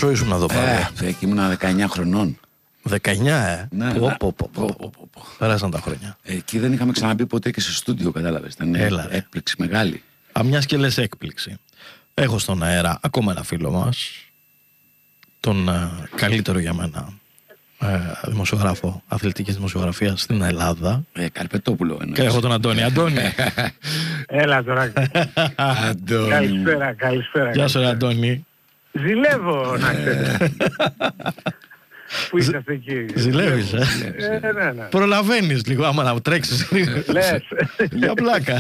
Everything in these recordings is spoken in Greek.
Πόσο ήσουν εδώ πάλι? Εκεί ήμουν 19 χρονών. 19, Ναι, πέρασαν τα χρόνια. Εκεί δεν είχαμε ξαναμπεί ποτέ και σε στούντιο, κατάλαβες. Ήταν έκπληξη μεγάλη. Μιας και λες έκπληξη. Έχω στον αέρα ακόμα ένα φίλο μας, τον καλύτερο για μένα δημοσιογράφο αθλητικής δημοσιογραφίας στην Ελλάδα. Καρπετόπουλο εννοείς. Και έχω τον Αντώνη. Αντώνη. Έλα τώρα. Αντώνη. Καλησπέρα. Γεια σου, Αντώνη. Ζηλεύω, να ξέρετε. Πού είσαστε εκεί? Ζηλεύεις, Ναι. Προλαβαίνεις λίγο, άμα να τρέξεις. Λες. Για πλάκα.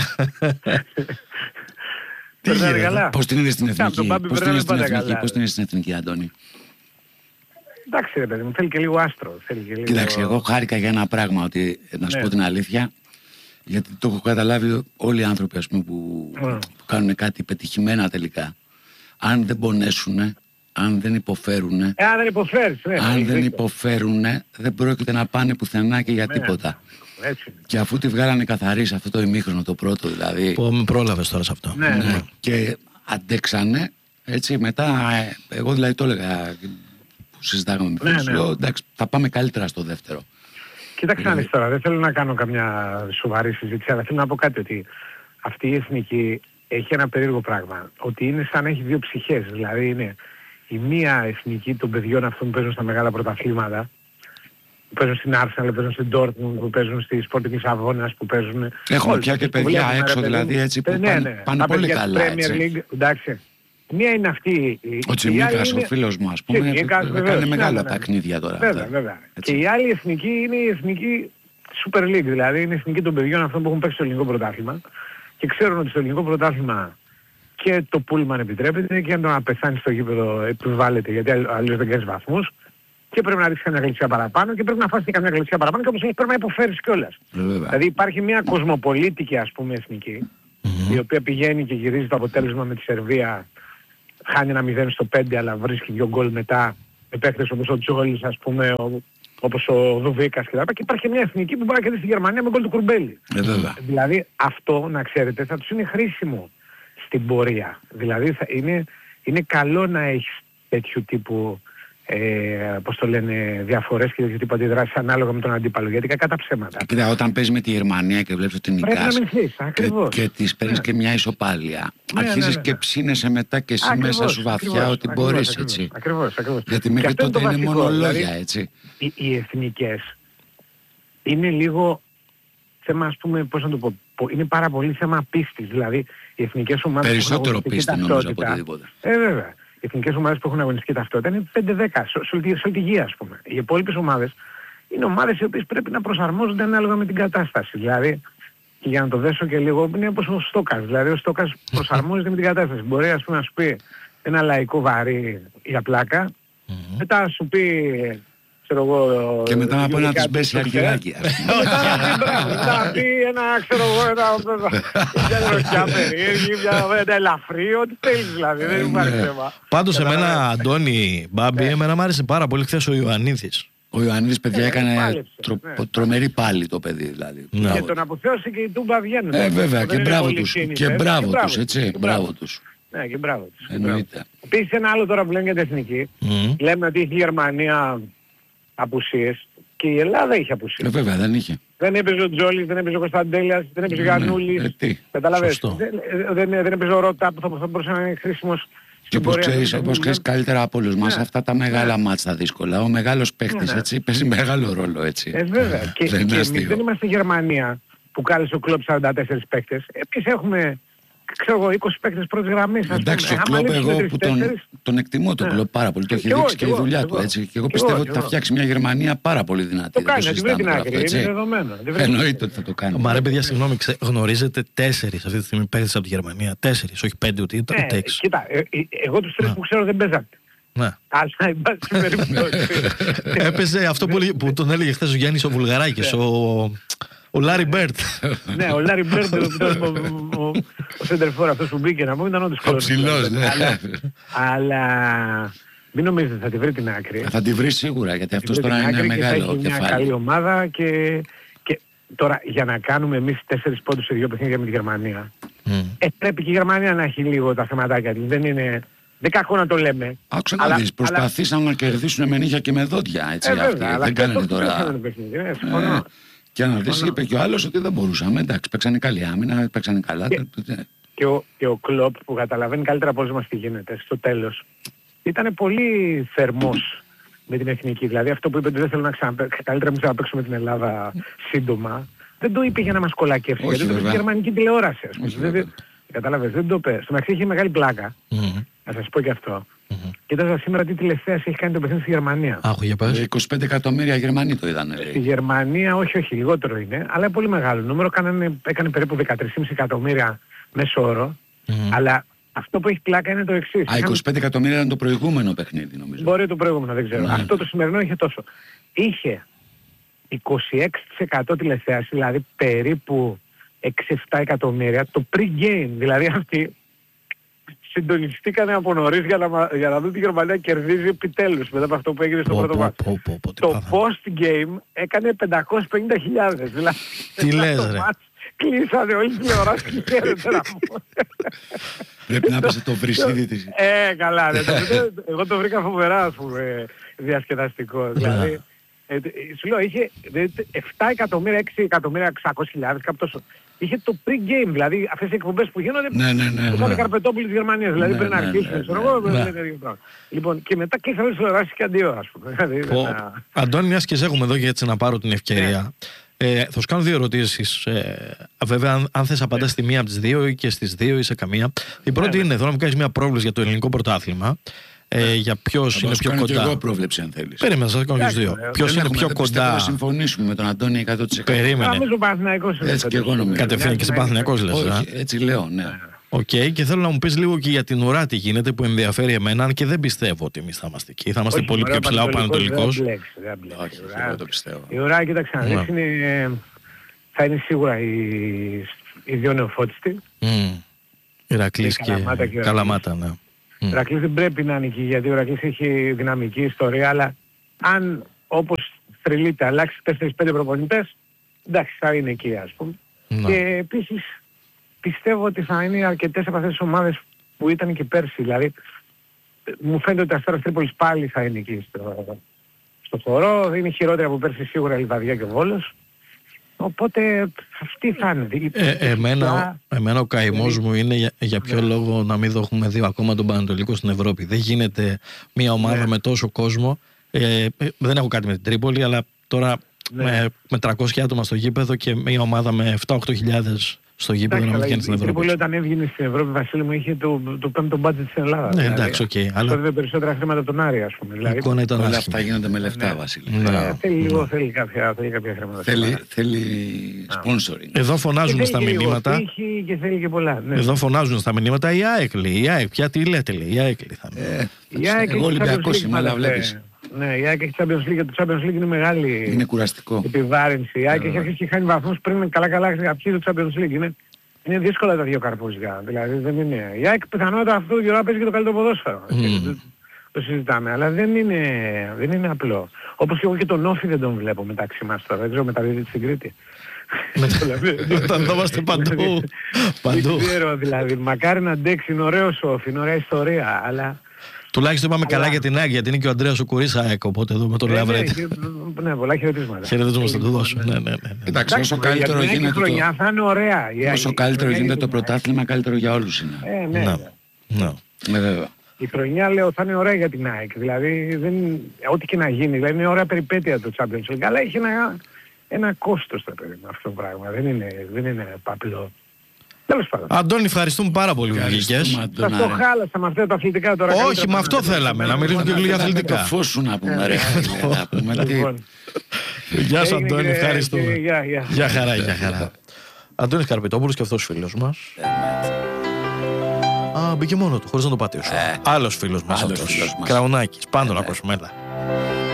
Τι γίνεται? Πώς την είδες στην εθνική? Πώς την είδες στην εθνική, Αντώνη? Εντάξει ρε παιδί μου, θέλει και λίγο άστρο. Κοίταξε, εγώ χάρηκα για ένα πράγμα, ότι να σου πω την αλήθεια, γιατί το έχω καταλάβει όλοι οι άνθρωποι, ας πούμε, που κάνουν κάτι πετυχημένα τελικά. Αν δεν πονέσουνε, αν δεν υποφέρουνε, αν δεν υποφέρουνε, δεν πρόκειται να πάνε πουθενά και για τίποτα. Έτσι. Και αφού τη βγάλανε καθαρή σε αυτό το ημίχρονο, το πρώτο δηλαδή. Που με πρόλαβες τώρα σε αυτό. Ναι. Και αντέξανε, έτσι, μετά, εγώ δηλαδή το έλεγα, που συζητάγαμε με φίλους, λέω, εντάξει, θα πάμε καλύτερα στο δεύτερο. Κοίταξε να δεις τώρα, δεν θέλω να κάνω καμιά σοβαρή συζήτηση, αλλά θέλω να πω κάτι, ότι αυτή η εθνική έχει ένα περίεργο πράγμα, ότι είναι σαν να έχει δύο ψυχές. Δηλαδή είναι η μία εθνική των παιδιών αυτών που παίζουν στα μεγάλα πρωταθλήματα, που παίζουν στην Arsenal, που παίζουν στην Dortmund, που παίζουν στη Sporting Λισαβόνας, που παίζουν... Έχουμε πια και παιδιά έξω δηλαδή, έτσι, που πάνε πολύ καλά, έτσι. Εντάξει. Μία είναι αυτή... Ο Τσιμίκας, ο φίλος μου, ας πούμε, έκανε μεγάλα παιχνίδια τώρα. Βέβαια. Και η άλλη εθνική είναι η εθνική Super League, δηλαδή είναι η εθνική των παιδιών αυτών που έχουν παίξει στο ελληνικό πρωτάθλημα και ξέρουν ότι στο ελληνικό πρωτάθλημα και το πούλμαν επιτρέπεται και αν το να πεθάνει στο γήπεδο επιβάλλεται, γιατί αλλιώς δεν κάνεις βαθμούς και πρέπει να ρίξεις καμιά γλυτσιά παραπάνω και πρέπει να φάσεις και καμιά γλυτσιά παραπάνω και όπως έχεις πρέπει να υποφέρεις κιόλας. Δηλαδή υπάρχει μια κοσμοπολίτικη, ας πούμε, εθνική, η οποία πηγαίνει και γυρίζει το αποτέλεσμα με τη Σερβία, χάνει ένα 0 στο 5 αλλά βρίσκει 2 γκολ μετά, με παίκτες όπως ο Τζόλης, ας πούμε, όπως ο Δουβίκας κλπ. Και υπάρχει μια εθνική που μπορεί να κερδίσει στη Γερμανία με γκολ του Κουρμπέλη. Δηλαδή αυτό, να ξέρετε, θα τους είναι χρήσιμο στην πορεία. Δηλαδή είναι καλό να έχεις τέτοιου τύπου πώς το λένε, διαφορές και τέτοιου τύπου αντιδράσεις ανάλογα με τον αντίπαλο, γιατί κακά τα ψέματα. Κοίτα, όταν παίζεις με τη Γερμανία και βλέπεις ότι νικάς και της παίρνεις και μια ισοπάλια, αρχίζεις και ψήνεσαι μετά και εσύ μέσα σου βαθιά ότι μπορείς, έτσι. Ακριβώς. Γιατί μέχρι τότε είναι μόνο λόγια, έτσι. Οι εθνικές είναι λίγο θέμα, ας πούμε, πώς να το πω, είναι πάρα πολύ θέμα πίστης. Δηλαδή οι εθνικές ομάδες περισσότερο πίστη νομίζω από οτιδήποτε. Βέβαια. Οι εθνικές ομάδες που έχουν αγωνιστική ταυτότητα είναι 5-10 σε όλη τη γη, ας πούμε. Οι υπόλοιπες ομάδες είναι ομάδες οι οποίες πρέπει να προσαρμόζονται ανάλογα με την κατάσταση. Δηλαδή, και για να το δέσω και λίγο, είναι όπως ο Στόκας. Δηλαδή ο Στόκας προσαρμόζεται με την κατάσταση. Μπορεί, ας πούμε, να σου πει ένα λαϊκό βαρύ για πλάκα, μετά να σου πει... Και μετά να πω να τους μπέσει αρχιδάκι. Μετά να πει ένα, ξέρω εγώ, μια ροκιά περίεργη, ένα ελαφρύ, ό,τι θέλεις δηλαδή, δεν υπάρχει θέμα. Πάντως εμένα, Αντώνη, Μπάμπη, εμένα μου άρεσε πάρα πολύ χθες ο Ιωαννίδης. Ο Ιωαννίδης, παιδιά, έκανε τρομερή πάλι το παιδί, δηλαδή. Και τον αποθέωσε και η Τούμπα βγαίνουν. Βέβαια, και μπράβο τους, έτσι, μπράβο τους. Ναι, και μπράβο τους. Εννοείται. Επίσης ένα άλλο τώρα που λένε για την εθνική, λέμε ότι είχε η Γερμανία απουσίες και η Ελλάδα είχε απουσίες. Βέβαια, δεν είχε. Δεν έπαιζε ο Τζόλης, δεν έπαιζε ο Κωνσταντέλιας, δεν έπαιζε ο Γιαννούλης. Καταλαβαίνεις. Δεν έπαιζε ο Ρώτα που θα μπορούσε να είναι χρήσιμος. Και όπως ξέρεις καλύτερα από όλους μας, αυτά τα μεγάλα μάτσα δύσκολα. Ο μεγάλος παίχτης, έτσι, παίζει μεγάλο ρόλο, έτσι. Βέβαια. Και εμείς δεν είμαστε Γερμανία που κάλεσε ο Κλόπ 44 παίχτες. Εμείς έχουμε... ξέρω εγώ, 20 παίκτες πρώτης γραμμής. Εντάξει, ο Κλόπ εγώ που τον εκτιμώ τον Κλόπ πάρα πολύ, το έχει δείξει και η δουλειά του, έτσι. Και εγώ πιστεύω ότι θα φτιάξει μια Γερμανία πάρα πολύ δυνατή. Το κάνει, δεν βρει την άκρη, είναι δεδομένο. Εννοείται ότι θα το κάνει. Μα ρε παιδιά, συγγνώμη, γνωρίζετε 4 αυτή τη στιγμή παίκτες από τη Γερμανία. 4, όχι 5 ούτε 6. Κοίτα, εγώ τους 3 που ξέρω δεν παίζανε. Ναι. Αλλά εν πάση περιπτώσει. Έπαιζε αυτό που τον έλεγε χθες ο Γιάννης ο Βουλγαράκης, ο Λάρι Μπέρτ. Ναι, ο Λάρι Μπέρτ, ο σεντερφόρ αυτός που μπήκε να πούμε, ήταν όντως καλός. Ο ψηλός, ναι. Αλλά μην νομίζετε θα τη βρει την άκρη. Θα τη βρει σίγουρα, γιατί αυτός τώρα είναι μεγάλο κεφάλι. Είναι μια καλή ομάδα και τώρα για να κάνουμε εμείς 4 πόντους σε 2 παιχνίδια με τη Γερμανία, πρέπει και η Γερμανία να έχει λίγο τα θεματάκια της. Δεν είναι Δεν κακό να το λέμε. Άκουσα να δεις, προσπαθήσαν να κερδίσουν με νύχια και με δόντια, έτσι αυτοί. Δεν κάνανε τώρα. Και να δεις, είπε και ο άλλος ότι δεν μπορούσαμε. Εντάξει, παίξανε καλή άμυνα, παίξανε καλά. Και ο Κλοπ που καταλαβαίνει καλύτερα πώς μας τι γίνεται στο τέλος, ήταν πολύ θερμός με την εθνική. Δηλαδή αυτό που είπε ότι δεν θέλω να καλύτερα μην ξαναπαίξω με την Ελλάδα σύντομα, δεν το είπε για να μας κολακεύσει. Γιατί το είπε στη γερμανική τηλεόραση. Κατάλαβες, δεν το είπε. Στο μεταξύ είχε μεγάλη πλάκα. Να σας πω και αυτό. Κοίταζα σήμερα τι τηλεθέαση έχει κάνει το παιχνίδι στη Γερμανία. 25 εκατομμύρια Γερμανοί το είδανε. Στη Γερμανία όχι, λιγότερο είναι, αλλά πολύ μεγάλο νούμερο. Έκανε περίπου 13,5 εκατομμύρια μέσο όρο. Αλλά αυτό που έχει πλάκα είναι το εξής. 25 εκατομμύρια ήταν το προηγούμενο παιχνίδι, νομίζω. Μπορεί το προηγούμενο, δεν ξέρω. Αυτό το σημερινό είχε τόσο. Είχε 26% τηλεθέαση, δηλαδή περίπου 6-7 εκατομμύρια, το pre-game. Δηλαδή αυτοί συντονιστήκανε από νωρίς για να δουν τη Γερμανία κερδίζει επιτέλους μετά από αυτό που έγινε στο πρώτο μάτι. Το post-game έκανε 550.000. Δηλαδή, τι λες ρε. Κλείσανε όλοι τις τηλεοράσεις. Πρέπει να πέσε το βρυσίδι της. Καλά. Εγώ το βρήκα φοβερά, ας πούμε, διασκεδαστικό. Δηλαδή, σου λέω, είχε 7 εκατομμύρια, 6 εκατομμύρια, 600.000, κάπου τόσο. Είχε το pre-game, δηλαδή αυτές οι εκπομπές που γίνονται που ήταν Καρπετόπουλοι της Γερμανίας, δηλαδή πριν να αρχίσουν, ξέρω εγώ, λοιπόν, και μετά κλείσανε τις τηλεοράσεις και αντίο, ας πούμε. Αντώνη, μιας και σε έχουμε εδώ και έτσι να πάρω την ευκαιρία, θα σου κάνω δύο ερωτήσεις. Βέβαια, αν θες απαντάς στη μία από τις δύο ή και στις δύο ή σε καμία. Η πρώτη είναι, θέλω να μου κάνεις μια πρόβλεψη για το ελληνικό πρωτάθλημα. Για ποιος είναι πιο κοντά. Εγώ πρόβλεψη αν θέλεις. Περίμενα, σας κάνω και τους δύο. Ποιος είναι πιο κοντά. Θα συμφωνήσουμε με τον Αντώνη 100%. Περίμενε. Έτσι και εγώ νομίζω. Κατευθείαν και σε Παναθηναϊκός λες. Έτσι λέω, ναι. Οκ, και θέλω να μου πεις λίγο και για την ουρά τι γίνεται που ενδιαφέρει εμένα, αν και δεν πιστεύω ότι εμείς θα είμαστε εκεί. Θα είμαστε πολύ πιο ψηλά ο Πανατολικός. Όχι, δεν το πιστεύω. Η ουρά, κοίταξε να δεις, θα είναι σίγουρα οι δύο νεοφώτιστοι. Ηρακλής και Καλαμάτα, ναι. Ο Ηρακλής δεν πρέπει να είναι εκεί, γιατί ο Ηρακλής έχει δυναμική ιστορία, αλλά αν όπως θρυλείται αλλάξει 4-5 προπονητές, εντάξει, θα είναι εκεί, ας πούμε. Και επίσης πιστεύω ότι θα είναι αρκετές από αυτές τις ομάδες που ήταν και πέρσι. Δηλαδή, μου φαίνεται ότι η Αστέρας Τρίπολης πάλι θα είναι εκεί στο χορό. Είναι χειρότερα από πέρσι σίγουρα η Λιβαδιά και ο Βόλος. Οπότε αυτή θα είναι. Εμένα ο καημός μου είναι για ποιο λόγο να μην δούμε δύο ακόμα τον Πανατολικό στην Ευρώπη. Δεν γίνεται μια ομάδα με τόσο κόσμο. Δεν έχω κάτι με την Τρίπολη, αλλά τώρα με 300 άτομα στο γήπεδο και μια ομάδα με 7-8 χιλιάδες στο γήπεδο να μην βγαίνει στην Ευρώπη. Η Τρίπολη όταν έβγαινε στην Ευρώπη, Βασίλη μου, είχε το πέμπτο μπάτζετ στην Ελλάδα. Ναι, εντάξει, οκ. Αλλά δεν περισσότερα χρήματα από τον Άρη, ας πούμε. Δηλαδή, όλα αυτά γίνονται με λεφτά, Βασίλη. Θέλει κάποια χρήματα. Θέλει sponsoring. Εδώ φωνάζουν στα μηνύματα. Και θέλει και πολλά. Εδώ φωνάζουν στα μηνύματα η ΑΕΚ. Η ΑΕΚ, πια τι λέτε, η ΑΕΚ θα είναι. Εγώ Ολυμπιακός είμαι, αλλά βλέπεις. Ναι, η ΑΕΚ έχει Champions League και το Champions League είναι μεγάλη. Είναι κουραστικό. Επιβάρυνση. Η ΑΕΚ έχει αρχίσει και χάνει βαθμούς πριν καλά αρχίσει το Champions League. Είναι δύσκολα τα δύο καρπούζια. Δηλαδή δεν είναι. Η ΑΕΚ πιθανότατα αυτό η ώρα παίζει και το καλύτερο ποδόσφαιρο. Το συζητάμε, αλλά δεν είναι απλό. Όπως και εγώ και τον Όφη δεν τον βλέπω μεταξύ μας τώρα. Δεν ξέρω μεταδίδει στην Κρήτη. Μεταδόμαστε παντού. Δεν ξέρω δηλαδή. Μακάρι να αντέξει, είναι ωραίος Όφη, είναι ωραία ιστορία, αλλά... Τουλάχιστον είπαμε καλά για την ΑΕΚ, γιατί είναι και ο Ανδρέας ο Κουρίς ΑΕΚ, οπότε εδώ με τον Λαβρέτη. Ναι, πολλά χαιρετίσματα. Χαιρετίσματα θα του δώσω. Εντάξει, όσο καλύτερο γίνεται χρονιά θα είναι ωραία. Όσο καλύτερο γίνεται το πρωτάθλημα, καλύτερο για όλους είναι. Ναι, βέβαια. Η χρονιά, λέω, θα είναι ωραία για την ΑΕΚ. Δηλαδή, ό,τι και να γίνει, δηλαδή είναι ωραία περιπέτεια το Champions League, αλλά έχει ένα κόστος το παιδί με αυτό το πράγμα. Δεν είναι απλό. Τέλος πάντων. Αντώνη, ευχαριστούμε πάρα πολύ που βγήκες. Σας το χάλασα με αυτά τα αθλητικά τώρα. Όχι, με αυτό θέλαμε, να μιλήσουμε και λίγο για αθλητικά. Το φως σου να πούμε, ρε. Γεια σου, Αντώνη, ευχαριστούμε. Γεια χαρά. Αντώνης Καρπετόπουλος και αυτός φίλος μας. Μπήκε μόνο του, χωρίς να το πατήσω. Άλλος φίλος μας αυτός. Κραουνάκης, πάντο να ακούσουμε, έλα.